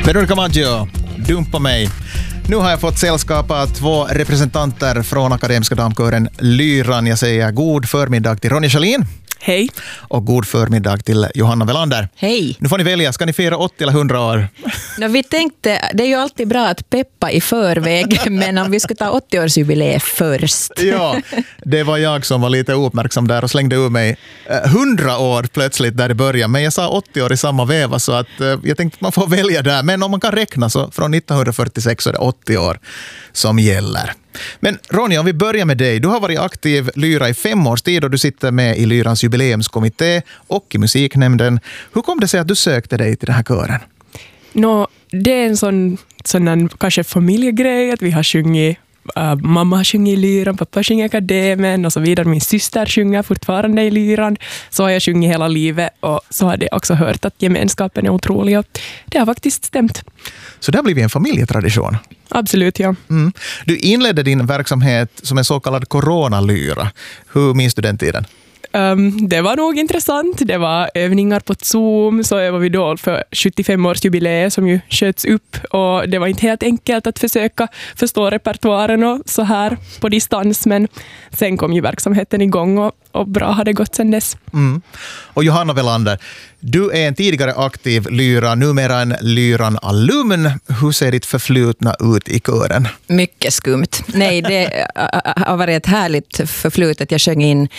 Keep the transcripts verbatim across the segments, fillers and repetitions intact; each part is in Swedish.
Veronica Maggio, dumpa mig. Nu har jag fått sällskap av två representanter från Akademiska damkören Lyran. Jag säger god förmiddag till Ronja Schalin. Hej. Och god förmiddag till Johanna Welander. Hej. Nu får ni välja, ska ni fira åttio eller hundra år? No, vi tänkte, det är ju alltid bra att peppa i förväg, men om vi ska ta åttio-årsjubileet först. Ja, det var jag som var lite uppmärksam där och slängde ur mig hundra år plötsligt där det började. Men jag sa åttio år i samma veva, så att jag tänkte att man får välja där. Men om man kan räkna så från nittonhundrafyrtiosex så är det åttio år som gäller. Men Ronja, om vi börjar med dig. Du har varit aktiv Lyra i fem års tid och du sitter med i Lyrans jubileumskommitté och i musiknämnden. Hur kom det sig att du sökte dig till den här kören? No, det är en sån, sån kanske familjegrej att vi har sjungit. Uh, mamma har sjungit i Lyran, pappa sjunger i akademin och så vidare. Min syster sjunger fortfarande i Lyran. Så har jag sjungit hela livet och så har det också hört att gemenskapen är otrolig. Och det har faktiskt stämt. Så det har blivit en familjetradition? Absolut, ja. Mm. Du inledde din verksamhet som en så kallad coronalyra. Hur minns du den tiden? Um, det var nog intressant. Det var övningar på Zoom, så övade vi då för sjuttiofem-årsjubileet som ju sköts upp, och det var inte helt enkelt att försöka förstå repertoaren och så här på distans, men sen kom ju verksamheten igång och, och bra har det gått sedan dess. Mm. Och Johanna Welander, du är en tidigare aktiv Lyra, numera en Lyran-alumn. Hur ser ditt förflutna ut i kören? Mycket skumt. Nej, det har varit ett härligt förflutet. Jag sjöng in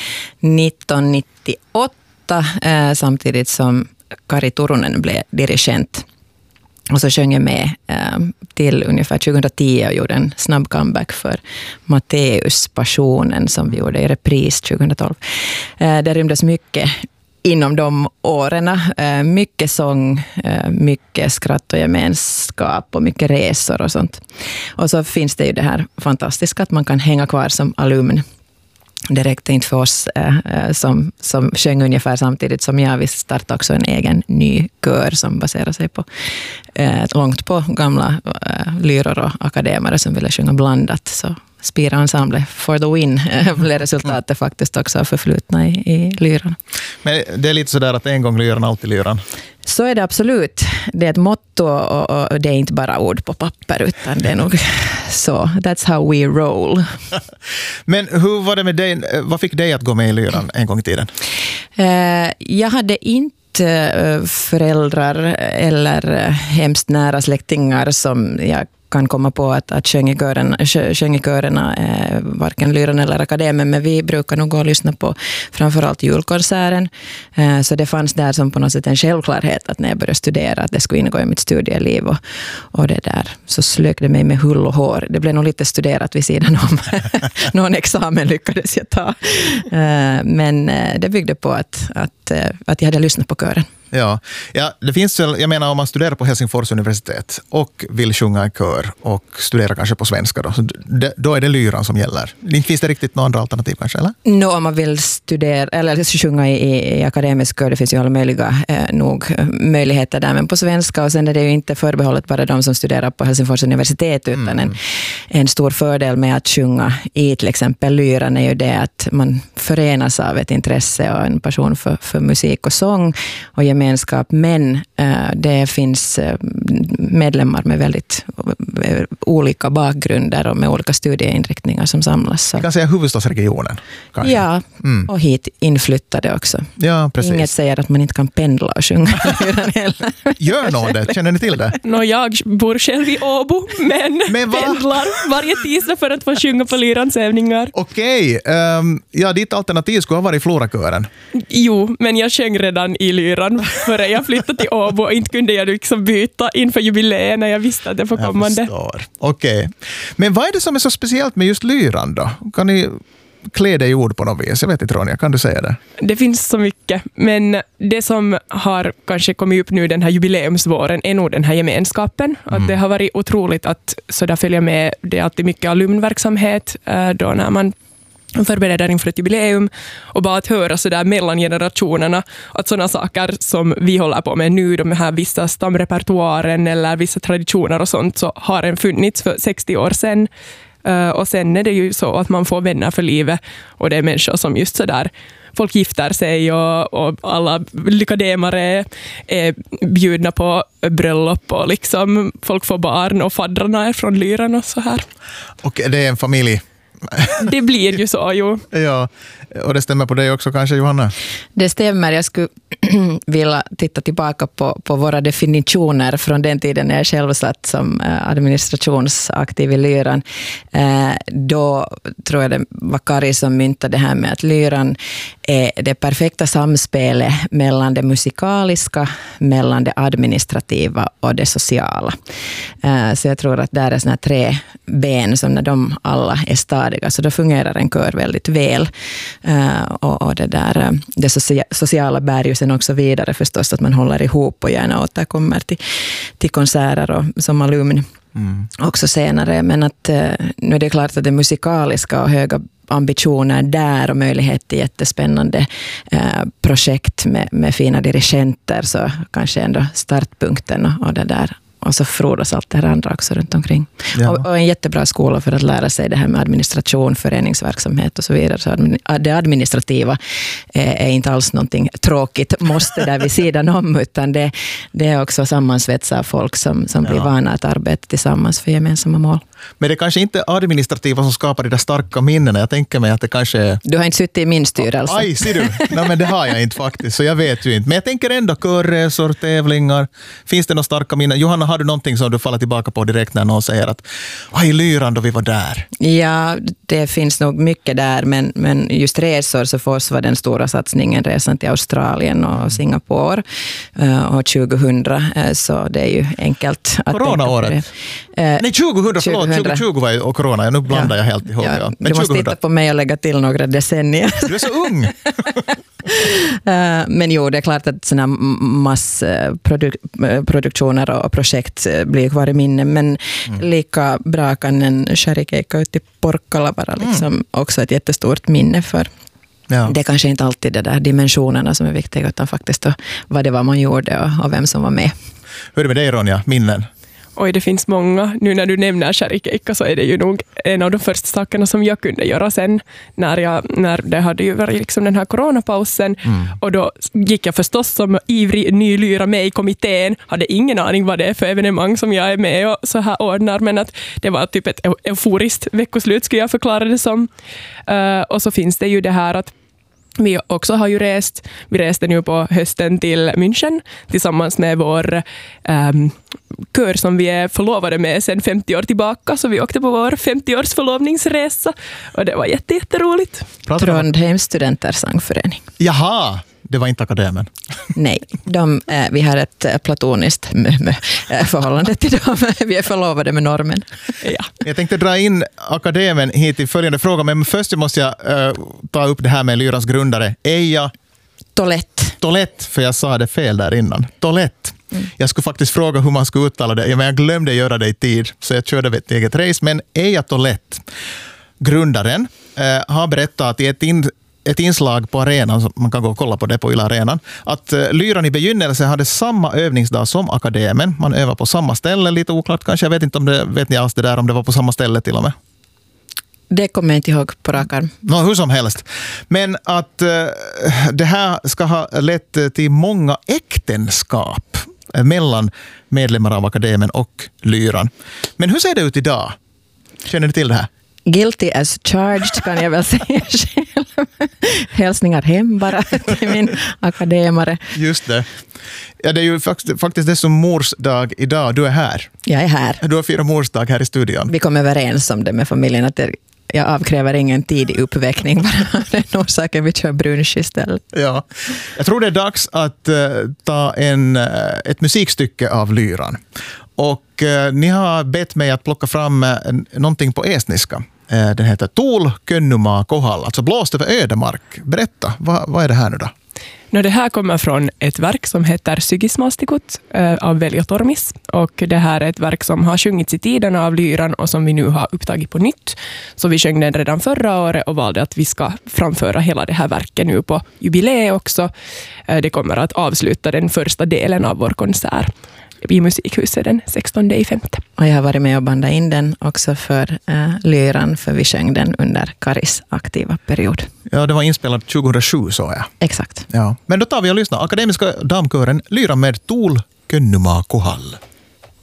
nittonhundranittioåtta eh, samtidigt som Kari Turunen blev dirigent. Och så sjöng jag med eh, till ungefär tjugohundratio och gjorde en snabb comeback för Matteus Passionen som vi gjorde i repris tjugohundratolv. Eh, det rymdes mycket inom de åren. Mycket sång, mycket skratt och gemenskap och mycket resor och sånt. Och så finns det ju det här fantastiska att man kan hänga kvar som alumn. Det räckte inte för oss eh, som, som sjöng ungefär samtidigt som jag. Vi startade också en egen ny kör som baserar sig på eh, långt på gamla eh, lyror och akademare som ville sjunga blandat. Så Spira ensemble for the win blev resultatet faktiskt också förflutna i, i Lyran. Men det är lite sådär att en gång Lyran, alltid Lyran. Så är det absolut. Det är ett motto och, och det är inte bara ord på papper utan det är nog så. That's how we roll. Men hur var det med dig? Vad fick dig att gå med i Lyran en gång i tiden? Eh, jag hade inte föräldrar eller hemskt nära släktingar som jag kan komma på att, att sjunga i körerna eh, varken Lyran eller akademin, men vi brukar nog gå och lyssna på framförallt julkonserten. Eh, så det fanns där som på något sätt en självklarhet att när jag började studera att det skulle ingå i mitt studieliv och, och det där. Så slökade det mig med hull och hår. Det blev nog lite studerat vid sidan om. Någon examen lyckades jag ta. Eh, men eh, det byggde på att, att, eh, att jag hade lyssnat på kören. Ja. ja, det finns väl, jag menar om man studerar på Helsingfors universitet och vill sjunga i kör och studera kanske på svenska då, så det, då är det Lyran som gäller. Det finns det riktigt några andra alternativ kanske, eller? No, om man vill studera eller sjunga i, i akademisk kör, det finns ju alla möjliga eh, nog möjligheter där, men på svenska, och sen är det ju inte förbehållet bara de som studerar på Helsingfors universitet, utan mm. en, en stor fördel med att sjunga i till exempel Lyran är ju det att man förenas av ett intresse och en passion för, för musik och sång och gemenskap, men uh, det finns uh, medlemmar med väldigt uh, olika bakgrunder och med olika studieinriktningar som samlas. Så. Vi kan säga huvudstadsregionen. Kanske. Ja, mm. och hit inflyttade också. Ja, precis. Inget säger att man inte kan pendla och sjunga heller. Gör någon det? Känner ni till det? No, jag bor själv i Åbo, men, men pendlar varje tisdag för att få sjunga på Lyrans övningar. Okej, um, ja, ditt alternativ skulle ha varit Florakören. Jo, men jag sjöng redan i Lyran före jag flyttade till Åbo och inte kunde jag liksom byta inför jubileet när jag visste att det var kommande. Okej. Men vad är det som är så speciellt med just Lyran då? Kan ni klä dig i ord på något vis? Jag vet inte, Ronja, kan du säga det? Det finns så mycket, men det som har kanske kommit upp nu den här jubileumsvåren är nog den här gemenskapen. Mm. Att det har varit otroligt att så där följa med. Det är alltid mycket alumnverksamhet då när man förbereder inför ett jubileum, och bara att höra så där mellan generationerna att sådana saker som vi håller på med nu, de här vissa stamrepertoaren eller vissa traditioner och sånt, så har en funnits för sextio år sedan. Uh, och sen är det ju så att man får vänner för livet, och det är människor som just så där folk gifter sig och, och alla lyckademare är bjudna på bröllop och liksom folk får barn och faddrarna är från Lyran och så här. Och det är en familj. Det blir ju så, jo. Ja, och det stämmer på dig också kanske, Johanna? Det stämmer. Jag skulle vilja titta tillbaka på, på våra definitioner från den tiden när jag själv satt som administrationsaktiv i Lyran. Då tror jag det var Kari som myntade det här med att Lyran är det perfekta samspelet mellan det musikaliska, mellan det administrativa och det sociala. Så jag tror att där är såna tre ben som när de alla är stadiga, så då fungerar en kör väldigt väl. Och, och det där det sociala bär ju sen också vidare förstås, att man håller ihop och gärna återkommer till, till konserter och som alumn mm. också senare. Men att nu är det klart att det musikaliska och höga ambitioner där och möjlighet till jättespännande eh, projekt med, med fina dirigenter, så kanske ändå startpunkten och, och det där. Och så frodas allt det här andra också runt omkring. Ja. Och, och en jättebra skola för att lära sig det här med administration, föreningsverksamhet och så vidare. Så det administrativa är, är inte alls någonting tråkigt måste där vid sidan om, utan det, det är också sammansvetsar folk som, som ja. blir vana att arbeta tillsammans för gemensamma mål. Men det är kanske inte administrativa som skapar de där starka minnena. Jag tänker mig att det kanske är... Du har inte suttit i min styrelse. Aj, ser du? Nej, men det har jag inte faktiskt, så jag vet ju inte. Men jag tänker ändå körresor, tävlingar. Finns det några starka minnen? Johanna, har du någonting som du faller tillbaka på direkt när någon säger att aj, Lyran då vi var där? Ja, det finns nog mycket där, men, men just resor, så för oss var den stora satsningen resan till Australien och Singapore och tjugohundra, så det är ju enkelt att Corona-året? tänka på det. Nej, tjugohundra, förlåt, tjugo tjugo var ju och corona, jag nu blandar ja. jag helt ihop. Ja, ja. Men du måste tjugohundra. Titta på mig och lägga till några decennier. Du är så ung! Men jo, det är klart att såna massproduktioner och projekt blir kvar i minne, men mm. lika bra kan en sherrycake ut i Porkkala vara liksom mm. också ett jättestort minne för. Ja. Det är kanske inte alltid det där dimensionerna som är viktiga, utan faktiskt då, vad det var man gjorde och, och vem som var med. Hur är det med dig, Ronja? Minnen? Oj, det finns många. Nu när du nämner sherrycake så är det ju nog en av de första sakerna som jag kunde göra sen när, jag, när det hade ju varit liksom den här coronapausen. Mm. Och då gick jag förstås som ivrig ny lyra med i kommittén. Hade ingen aning vad det är för evenemang som jag är med och så här ordnar. Men att det var typ ett euforiskt veckoslut skulle jag förklara det som. Uh, och så finns det ju det här att vi också har ju rest, vi reste nu på hösten till München tillsammans med vår um, kör som vi är förlovade med sedan femtio år tillbaka. Så vi åkte på vår femtio-års förlovningsresa och det var jätte, jätteroligt. Trondheims studenters sångförening. Jaha! Det var inte akademen. Nej, de, eh, vi har ett platoniskt förhållande till dem. Vi är förlovade med normen. Ja. Jag tänkte dra in akademen hit i följande fråga, men först måste jag uh, ta upp det här med Lyrans grundare. Eija Tolett. Tolett, för jag sa det fel där innan. Tolett. Mm. Jag skulle faktiskt fråga hur man skulle uttala det, men jag glömde göra det i tid, så jag körde ett eget race. Men Eija Tolett, grundaren, uh, har berättat i ett in ett inslag på arenan, så man kan gå och kolla på det på Yle Arenan, att uh, Lyran i begynnelse hade samma övningsdag som akademen. Man övar på samma ställe, lite oklart kanske. Jag vet inte om det, vet ni alls det där, om det var på samma ställe till och med. Det kommer jag inte ihåg på rak arm. No, hur som helst. Men att uh, det här ska ha lett till många äktenskap mellan medlemmar av akademen och Lyran. Men hur ser det ut idag? Känner ni till det här? Guilty as charged kan jag väl säga själv. Hälsningar hem bara till min akademare. Just det. Ja, det är ju faktiskt, faktiskt det som mors dag idag. Du är här. Jag är här. Du har fyra mors dag här i studion. Vi kom överens om det med familjen att jag avkräver ingen tidig uppväckning. Bara den orsaken vi kör brunch istället. Ja. Jag tror det är dags att uh, ta en, uh, ett musikstycke av Lyran. Och uh, ni har bett mig att plocka fram uh, någonting på estniska. Uh, den heter Tuul Könnumaa Kohal, alltså blåst över ödemark. Berätta, Va, vad är det här nu då? No, det här kommer från ett verk som heter Sygismaastikut äh, av Veljo Tormis. Och det här är ett verk som har sjungits i tiden av Lyran och som vi nu har upptagit på nytt. Så vi sjöng den redan förra året och valde att vi ska framföra hela det här verket nu på jubileet också. Äh, det kommer att avsluta den första delen av vår konsert. i Musikhuset den sextonde i femte. Och jag har varit med och bandat in den också för äh, Lyran, för vi sjöng den under Karis aktiva period. Ja, det var inspelad tjugohundrasju, så jag. Exakt. Ja. Men då tar vi och lyssnar. Akademiska damkören Lyran med Tuul Könnymaakohall.